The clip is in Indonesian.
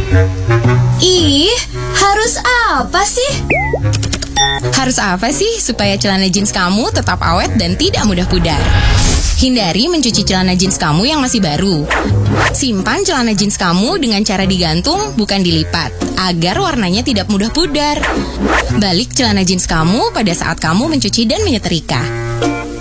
Ih, harus apa sih? Harus apa sih supaya celana jeans kamu tetap awet dan tidak mudah pudar? Hindari mencuci celana jeans kamu yang masih baru. Simpan celana jeans kamu dengan cara digantung, bukan dilipat, agar warnanya tidak mudah pudar. Balik celana jeans kamu pada saat kamu mencuci dan menyetrika.